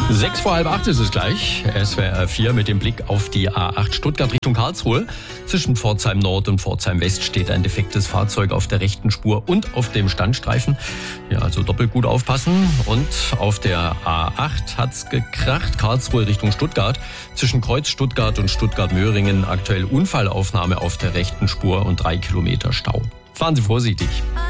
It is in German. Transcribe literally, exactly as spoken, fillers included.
Sechs vor halb acht ist es gleich. S W R vier mit dem Blick auf die A acht Stuttgart Richtung Karlsruhe. Zwischen Pforzheim Nord und Pforzheim West steht ein defektes Fahrzeug auf der rechten Spur und auf dem Standstreifen. Ja, also doppelt gut aufpassen. Und auf der A acht hat's gekracht. Karlsruhe Richtung Stuttgart. Zwischen Kreuz Stuttgart und Stuttgart-Möhringen aktuell Unfallaufnahme auf der rechten Spur und drei Kilometer Stau. Fahren Sie vorsichtig.